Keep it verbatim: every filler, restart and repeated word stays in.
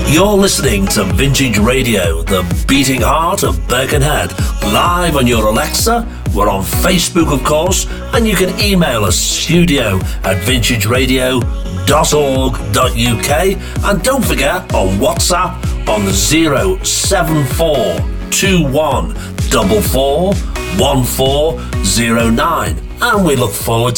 You're listening to Vintage Radio, the beating heart of Birkenhead, live on your Alexa. We're on Facebook, of course, and you can email us studio at vintage radio dot org dot U K. And don't forget, on WhatsApp on the zero seven four two one four four one four zero nine. And we look forward to